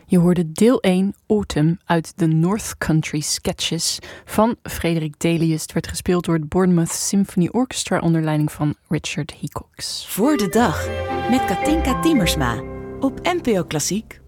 Je hoorde deel 1, Autumn, uit de North Country Sketches van Frederik Delius. Het werd gespeeld door het Bournemouth Symphony Orchestra onder leiding van Richard Hecox. Voor de dag met Katinka Tiemersma op NPO Klassiek.